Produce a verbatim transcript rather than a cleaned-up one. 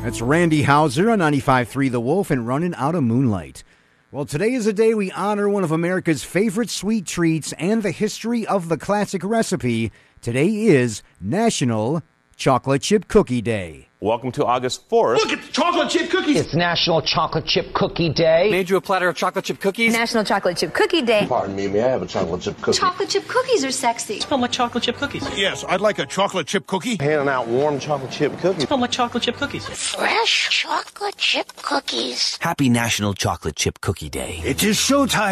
That's Randy Houser on ninety-five point three The Wolf and Running Out of Moonlight. Well, today is a day we honor one of America's favorite sweet treats and the history of the classic recipe. Today is National Chocolate Chip Cookie Day. Welcome to August fourth. Look, it's chocolate chip cookies. It's National Chocolate Chip Cookie Day. Made you a platter of chocolate chip cookies. National Chocolate Chip Cookie Day. Pardon me, may I have a chocolate chip cookie? Chocolate chip cookies are sexy. Smell like chocolate chip cookies. Yes, I'd like a chocolate chip cookie. Handing out warm chocolate chip cookies. Smell like chocolate chip cookies. Fresh chocolate chip cookies. Happy National Chocolate Chip Cookie Day. It is showtime.